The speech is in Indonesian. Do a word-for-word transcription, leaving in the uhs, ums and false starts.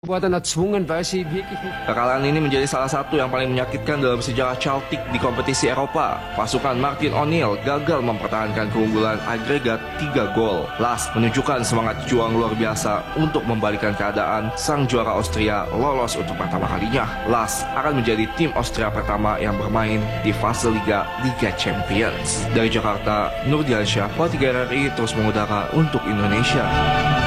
Worden erzwungen, weil sie wirklich nicht. Kekalahan ini menjadi salah satu yang paling menyakitkan dalam sejarah Celtic di kompetisi Eropa. Pasukan Martin O'Neill gagal mempertahankan keunggulan agregat tiga gol. Lask menunjukkan semangat juang luar biasa untuk membalikan keadaan. Sang juara Austria lolos untuk pertama kalinya. Lask akan menjadi tim Austria pertama yang bermain di fase Liga Liga Champions. Dari Jakarta, Nurdiansyah, Tiga R R I terus mengudara untuk Indonesia.